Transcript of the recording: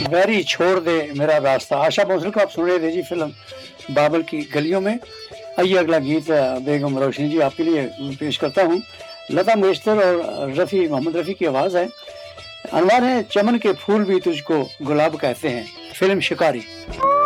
Vary छोड़ दे मेरा रास्ता। आशा भोसले को आप सुन रहे थे जी फिल्म बाबल की गलियों में। आइए अगला गीत बेगम रोशनी जी आपके लिए पेश करता हूँ। लता मंगेशकर और रफ़ी, मोहम्मद रफ़ी की आवाज़ है। अनवार है चमन के फूल भी तुझको गुलाब कहते हैं, फिल्म शिकारी।